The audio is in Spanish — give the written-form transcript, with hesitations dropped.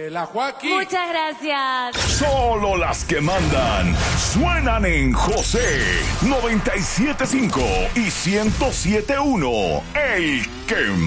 La Joaquín. Muchas gracias. Solo las que mandan suenan en José 97.5 y 107.1. El que